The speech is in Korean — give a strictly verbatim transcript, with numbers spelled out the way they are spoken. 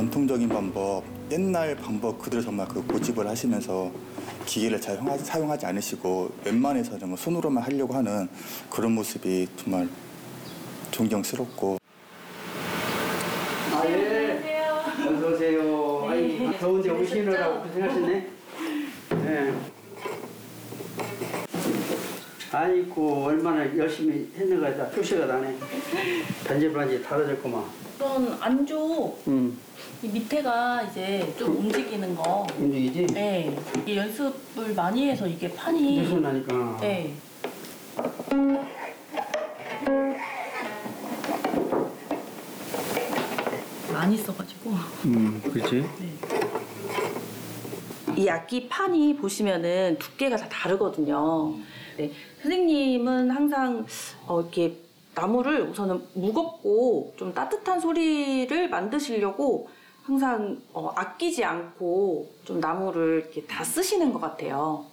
전통적인 방법, 옛날 방법 그대로 정말 그 고집을 하시면서 기계를 잘 사용하지, 사용하지 않으시고 웬만해서 정말 손으로만 하려고 하는 그런 모습이 정말 존경스럽고. 아, 예. 어서 오세요. 네. 아이, 더운데 오시느라고 고생하셨네. 네. 아이고, 얼마나 열심히 했는가 다 표시가 나네. 반질반질 달아졌구만. 이건 안쪽 음. 이 밑에가 이제 좀 움직이는 거. 움직이지? 네. 이게 연습을 많이 해서 이게 판이. 연습 나니까. 네. 많이 써가지고. 음, 그렇지. 네. 이 악기 판이 보시면은 두께가 다 다르거든요. 네. 선생님은 항상 어, 이렇게 나무를 우선은 무겁고 좀 따뜻한 소리를 만드시려고 항상 어, 아끼지 않고 좀 나무를 이렇게 다 쓰시는 것 같아요.